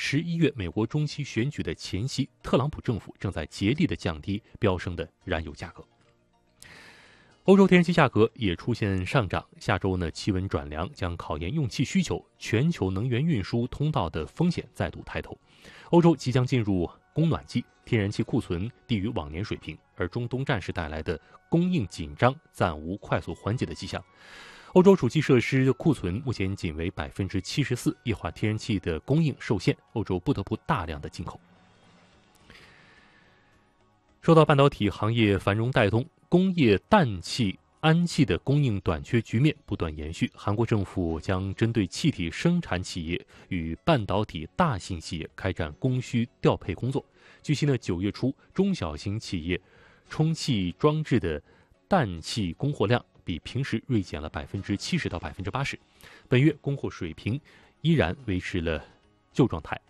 11月美国中期选举的前夕，特朗普政府正在竭力地降低飙升的燃油价格。欧洲天然气价格也出现上涨，下周呢气温转凉将考验用气需求，全球能源运输通道的风险再度抬头。欧洲即将进入供暖季，天然气库存低于往年水平，而中东战事带来的供应紧张暂无快速缓解的迹象。欧洲储气设施库存目前仅为74%，液化天然气的供应受限，欧洲不得不大量的进口。受到半导体行业繁荣带动，工业氮气、氨气的供应短缺局面不断延续。韩国政府将针对气体生产企业与半导体大型企业开展供需调配工作。据悉呢，9月初中小型企业充气装置的氮气供货量比平时锐减了70%到80%。本月供货水平依然维持了旧状态。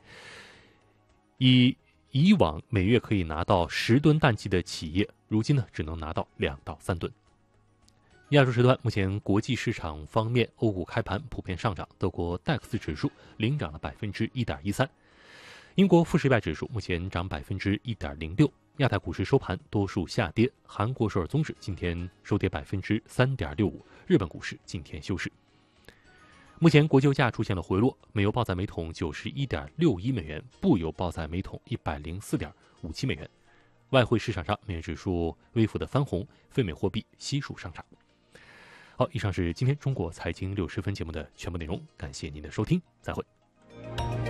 以往每月可以拿到10吨氮气的企业，如今呢只能拿到2到3吨。亚洲时段，目前国际市场方面，欧股开盘普遍上涨，德国DAX 指数领涨了1.13%，英国富时一百指数目前涨1.06%。亚太股市收盘多数下跌，韩国首尔综指今天收跌3.65%，日本股市今天休市。目前国际油价出现了回落，美油报在每桶91.61美元，布油报在每桶104.57美元。外汇市场上，美元指数微幅的翻红，非美货币悉数上涨。好，以上是今天中国财经60分节目的全部内容，感谢您的收听，再会。